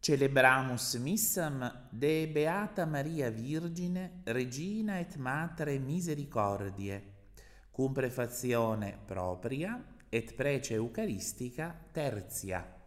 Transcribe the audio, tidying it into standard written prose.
Celebramus missam de Beata Maria Virgine, Regina et Matre Misericordiae, cum prefazione propria et prece eucaristica tertia.